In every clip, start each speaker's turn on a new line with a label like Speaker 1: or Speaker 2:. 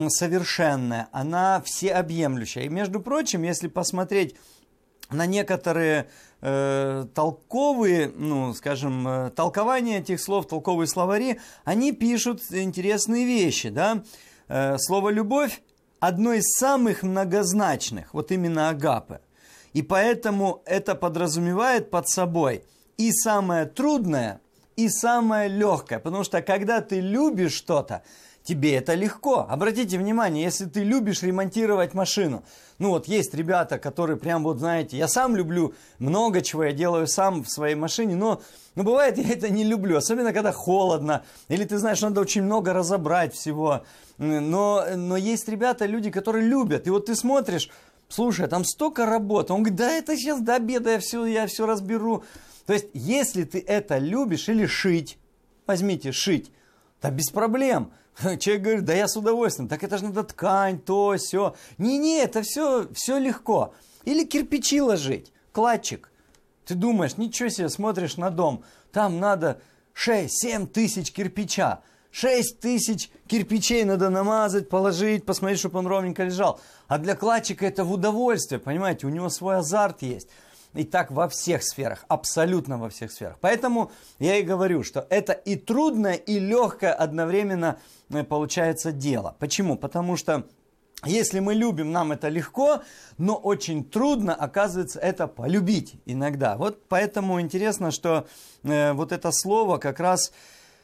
Speaker 1: совершенная, она всеобъемлющая. И, между прочим, если посмотреть на некоторые толковые, ну, скажем, толкования этих слов, толковые словари, они пишут интересные вещи, да. Слово «любовь» одно из самых многозначных, вот именно агапе. И поэтому это подразумевает под собой и самое трудное, и самое легкое. Потому что когда ты любишь что-то, тебе это легко. Обратите внимание, если ты любишь ремонтировать машину. Ну вот есть ребята, которые прям вот знаете, я сам люблю много чего, я делаю сам в своей машине, но бывает я это не люблю. Особенно когда холодно, или ты знаешь, надо очень много разобрать всего. Но есть ребята, люди, которые любят. И вот ты смотришь, слушай, там столько работы. Он говорит, да это сейчас до обеда я все разберу. То есть, если ты это любишь, или шить, возьмите, шить, да без проблем. Человек говорит, да я с удовольствием, так это же надо ткань, то, сё. Не, это все легко. Или кирпичи ложить, кладчик. Ты думаешь, ничего себе, смотришь на дом, там надо 6-7 тысяч кирпича. 6 тысяч кирпичей надо намазать, положить, посмотреть, чтобы он ровненько лежал. А для кладчика это в удовольствие, понимаете, у него свой азарт есть. И так во всех сферах, абсолютно во всех сферах. Поэтому я и говорю, что это и трудное, и легкое одновременно получается дело. Почему? Потому что если мы любим, нам это легко, но очень трудно, оказывается, это полюбить иногда. Вот поэтому интересно, что вот это слово как раз,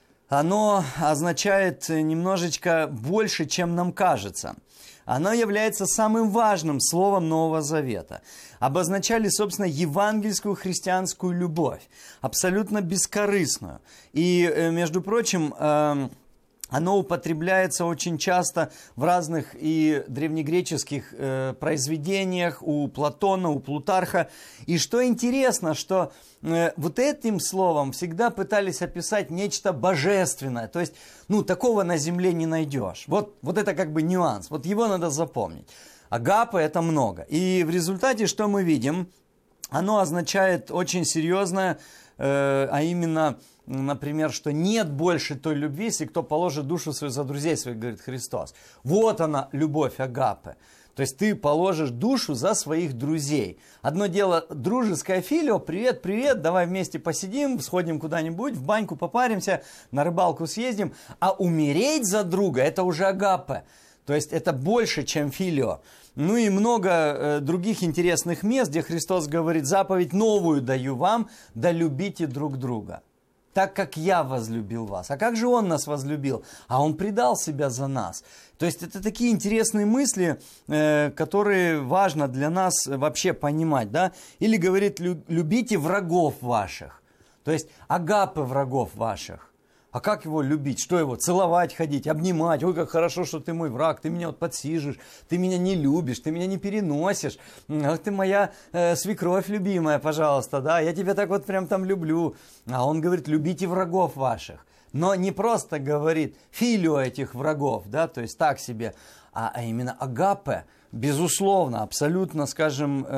Speaker 1: оно означает немножечко больше, чем нам кажется. Оно является самым важным словом Нового Завета. Обозначали, собственно, евангельскую христианскую любовь, абсолютно бескорыстную. И, между прочим, оно употребляется очень часто в разных и древнегреческих произведениях, у Платона, у Плутарха. И что интересно, что вот этим словом всегда пытались описать нечто божественное. То есть, такого на земле не найдешь. Вот это как бы нюанс. Вот его надо запомнить. Агапе это много. И в результате что мы видим? Оно означает очень серьезное, а именно, например, что нет больше той любви, если кто положит душу свою за друзей своих, говорит Христос. Вот она, любовь агапе. То есть ты положишь душу за своих друзей. Одно дело дружеское филио, привет, привет, давай вместе посидим, сходим куда-нибудь, в баньку попаримся, на рыбалку съездим. А умереть за друга, это уже агапе. То есть это больше, чем филио. Ну и много других интересных мест, где Христос говорит, заповедь новую даю вам, да любите друг друга. Так как я возлюбил вас. А как же Он нас возлюбил? А Он предал себя за нас. То есть это такие интересные мысли, которые важно для нас вообще понимать. Да? Или говорит, любите врагов ваших. То есть агапе врагов ваших. А как его любить? Что его? Целовать, ходить, обнимать? Ой, как хорошо, что ты мой враг, ты меня вот подсижишь, ты меня не любишь, ты меня не переносишь. Ах, ты моя свекровь любимая, пожалуйста, да, я тебя так вот прям там люблю. А он говорит, любите врагов ваших. Но не просто говорит филио этих врагов, да, то есть так себе, а именно агапе, безусловно, абсолютно, скажем,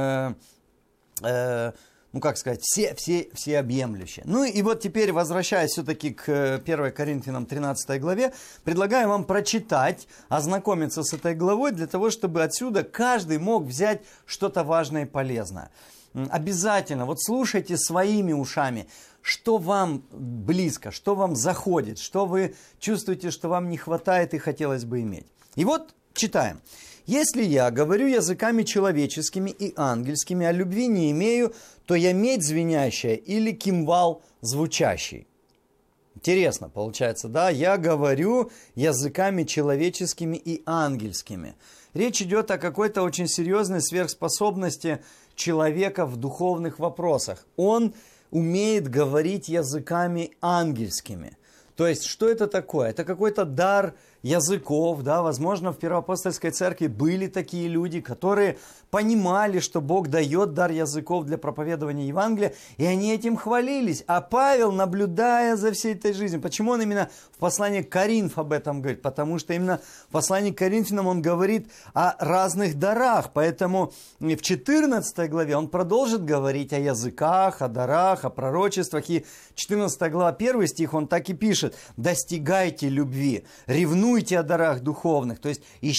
Speaker 1: всеобъемлющее. Ну и вот теперь, возвращаясь все-таки к 1 Коринфянам 13 главе, предлагаю вам прочитать, ознакомиться с этой главой, для того, чтобы отсюда каждый мог взять что-то важное и полезное. Обязательно, вот слушайте своими ушами, что вам близко, что вам заходит, что вы чувствуете, что вам не хватает и хотелось бы иметь. И вот читаем. «Если я говорю языками человеческими и ангельскими, а любви не имею, то я медь звенящая или кимвал звучащий». Интересно получается, да? Я говорю языками человеческими и ангельскими. Речь идет о какой-то очень серьезной сверхспособности человека в духовных вопросах. Он умеет говорить языками ангельскими. То есть, что это такое? Это какой-то дар языков, да, возможно, в Первоапостольской церкви были такие люди, которые понимали, что Бог дает дар языков для проповедования Евангелия, и они этим хвалились. А Павел, наблюдая за всей этой жизнью, почему он именно в послании к Коринф об этом говорит? Потому что именно в послании к Коринфянам он говорит о разных дарах, поэтому в 14 главе он продолжит говорить о языках, о дарах, о пророчествах, и 14 глава 1 стих он так и пишет: «Достигайте любви, ревнуйте помянуйте о дарах духовных. То есть